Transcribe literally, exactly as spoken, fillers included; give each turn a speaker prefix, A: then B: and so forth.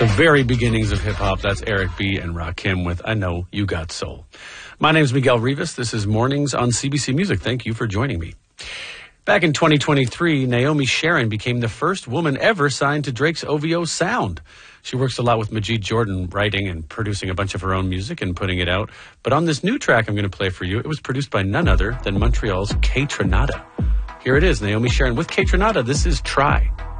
A: The very beginnings of hip-hop. That's Eric B. and Rakim with I Know You Got Soul. My name is Miguel Rivas. This is Mornings on C B C Music. Thank you for joining me. Back in twenty twenty-three, Naomi Sharon became the first woman ever signed to Drake's O V O Sound. She works a lot with Majid Jordan, writing and producing a bunch of her own music and putting it out. But on this new track I'm going to play for you, it was produced by none other than Montreal's Kaytranada. Here it is, Naomi Sharon with Kaytranada. This is Try.